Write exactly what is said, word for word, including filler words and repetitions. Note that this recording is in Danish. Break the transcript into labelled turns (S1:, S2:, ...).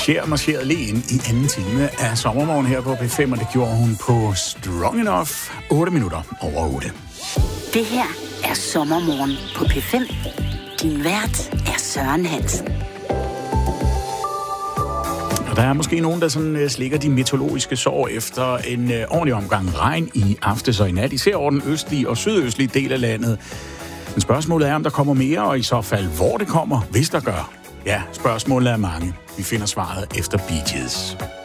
S1: Cher marcherede lige ind i anden time af sommermorgen her på P fem, og det gjorde hun på Strong Enough, otte minutter over otte.
S2: Det her er sommermorgen på P fem. Din vært er Søren Hansen.
S1: Og der er måske nogen, der sådan slikker de meteorologiske sår efter en øh, ordentlig omgang regn i aftes og i nat, især over den østlige og sydøstlige del af landet. Men spørgsmålet er, om der kommer mere, og i så fald, hvor det kommer, hvis der gør. Ja, spørgsmålet er mange. Vi finder svaret efter Bee Gees.